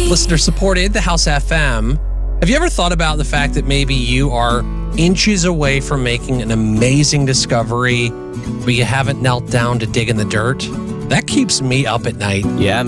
Listener supported the House FM. Have you ever thought about the fact that maybe you are inches away from making an amazing discovery, but you haven't knelt down to dig in the dirt? That keeps me up at night. Yeah,